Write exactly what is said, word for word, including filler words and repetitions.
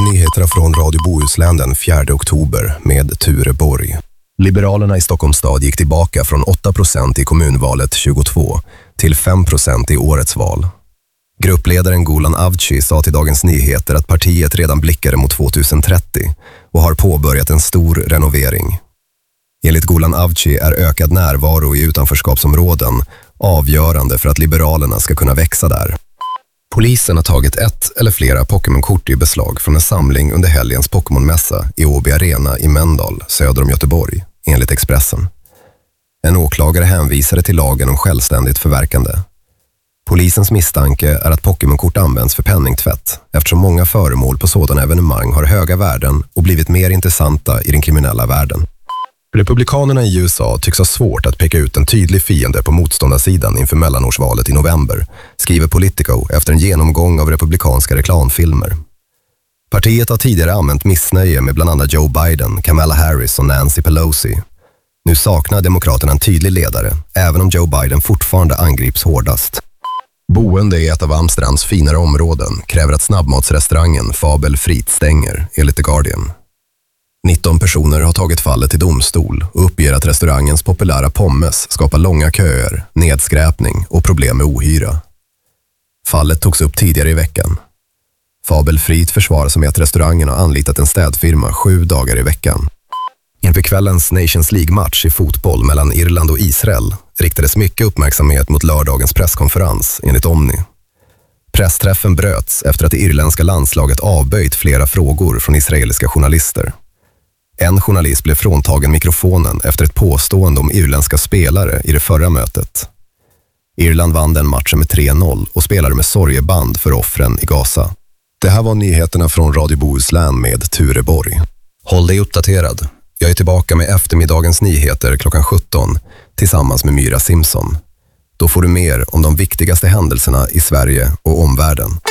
nyheterna från Radio Bohuslän den fjärde oktober med Ture Borg. Liberalerna i Stockholms stad gick tillbaka från åtta procent i kommunvalet tjugotvå till fem procent i årets val. Gruppledaren Golan Avci sa till Dagens Nyheter att partiet redan blickade mot tjugohundratrettio och har påbörjat en stor renovering. Enligt Golan Avci är ökad närvaro i utanförskapsområden avgörande för att Liberalerna ska kunna växa där. Polisen har tagit ett eller flera Pokémon-kort i beslag från en samling under helgens Pokémon-mässa i Åby Arena i Mölndal, söder om Göteborg, enligt Expressen. En åklagare hänvisade till lagen om självständigt förverkande. Polisens misstanke är att Pokémon-kort används för penningtvätt eftersom många föremål på sådana evenemang har höga värden och blivit mer intressanta i den kriminella världen. Republikanerna i U S A tycks ha svårt att peka ut en tydlig fiende på motståndarsidan inför mellanårsvalet i november, skriver Politico efter en genomgång av republikanska reklamfilmer. Partiet har tidigare använt missnöje med bland annat Joe Biden, Kamala Harris och Nancy Pelosi. Nu saknar demokraterna en tydlig ledare, även om Joe Biden fortfarande angrips hårdast. Boende i ett av Amsterdams finare områden kräver att snabbmatsrestaurangen Fabel Friet stänger, enligt The Guardian. nitton personer har tagit fallet till domstol och uppger att restaurangens populära pommes skapar långa köer, nedskräpning och problem med ohyra. Fallet togs upp tidigare i veckan. Fabel Friet försvarar sig med att restaurangen har anlitat en städfirma sju dagar i veckan. Inför kvällens Nations League-match i fotboll mellan Irland och Israel riktades mycket uppmärksamhet mot lördagens presskonferens, enligt Omni. Pressträffen bröts efter att det irländska landslaget avböjt flera frågor från israeliska journalister. En journalist blev fråntagen mikrofonen efter ett påstående om irländska spelare i det förra mötet. Irland vann den matchen med tre noll och spelade med sorgeband för offren i Gaza. Det här var nyheterna från Radio Bohuslän med Ture Borg. Håll dig uppdaterad. Jag är tillbaka med eftermiddagens nyheter klockan sjutton tillsammans med Myra Simpson. Då får du mer om de viktigaste händelserna i Sverige och omvärlden.